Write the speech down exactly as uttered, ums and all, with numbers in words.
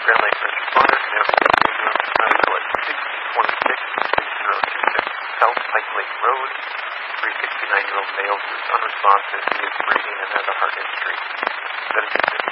Grand Lake First Responders, American Ambulance Medical at six twenty-six, six zero two six South Pike Lake Road. three sixty-nine-year-old male who is unresponsive, he is breathing and has a heart injury. seven six six